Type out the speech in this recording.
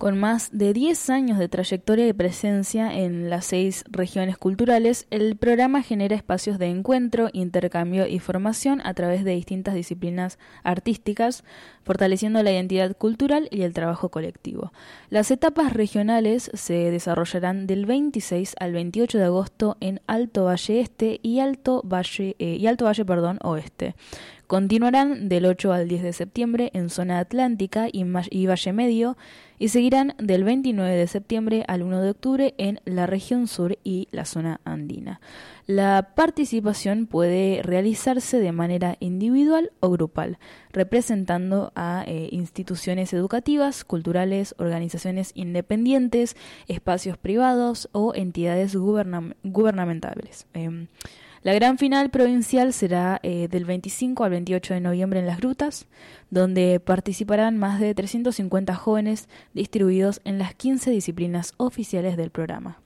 Con más de 10 años de trayectoria y presencia en las 6 regiones culturales, el programa genera espacios de encuentro, intercambio y formación a través de distintas disciplinas artísticas, fortaleciendo la identidad cultural y el trabajo colectivo. Las etapas regionales se desarrollarán del 26 al 28 de agosto en Alto Valle Este y Alto Valle Oeste. Continuarán del 8 al 10 de septiembre en zona atlántica y Valle Medio y seguirán del 29 de septiembre al 1 de octubre en la región sur y la zona andina. La participación puede realizarse de manera individual o grupal, representando a instituciones educativas, culturales, organizaciones independientes, espacios privados o entidades gubernamentales. La gran final provincial será del 25 al 28 de noviembre en Las Grutas, donde participarán más de 350 jóvenes distribuidos en las 15 disciplinas oficiales del programa.